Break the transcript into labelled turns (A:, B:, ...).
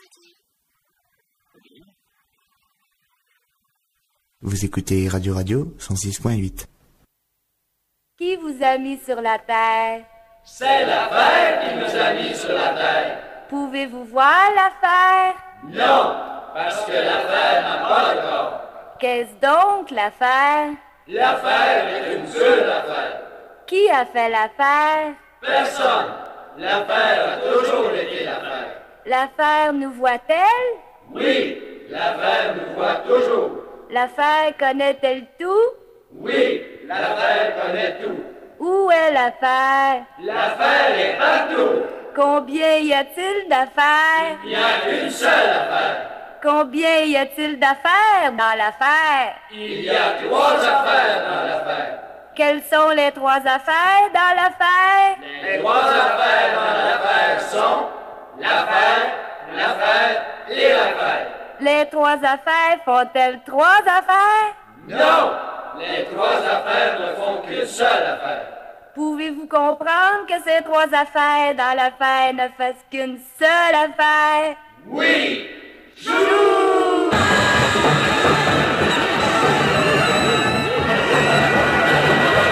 A: Vous écoutez Radio 106.8.
B: Qui vous a mis sur la terre?
C: C'est l'affaire qui nous a mis sur la terre.
B: Pouvez-vous voir l'affaire?
C: Non, parce que l'affaire n'a pas de corps.
B: Qu'est-ce donc l'affaire?
C: L'affaire est une seule affaire.
B: Qui a fait l'affaire?
C: Personne. L'affaire a toujours été l'affaire.
B: L'affaire nous voit-elle?
C: Oui, l'affaire nous voit toujours.
B: L'affaire connaît-elle tout?
C: Oui, l'affaire connaît tout.
B: Où est l'affaire?
C: L'affaire est partout.
B: Combien y a-t-il d'affaires?
C: Il n'y a qu'une seule affaire.
B: Combien y a-t-il d'affaires dans l'affaire?
C: Il y a 3 affaires dans l'affaire.
B: Quelles sont les 3 affaires dans l'affaire?
C: Les 3 affaires dans l'affaire sont l'affaire, l'affaire et l'affaire.
B: Les 3 affaires font-elles 3 affaires?
C: Non, les 3 affaires ne font qu'une seule affaire.
B: Pouvez-vous comprendre que ces 3 affaires dans l'affaire ne fassent qu'une seule affaire?
C: Oui,